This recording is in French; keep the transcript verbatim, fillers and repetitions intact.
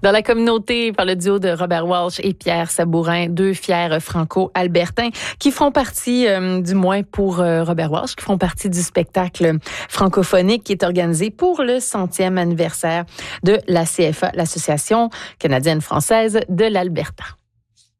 dans la communauté par le duo de Robert Walsh et Pierre Sabourin, deux fiers franco-albertains qui feront partie, euh, du moins pour euh, Robert Walsh, qui feront partie du spectacle francophonique qui est organisé pour le centième anniversaire de la C F A, l'Association canadienne-française de l'Alberta.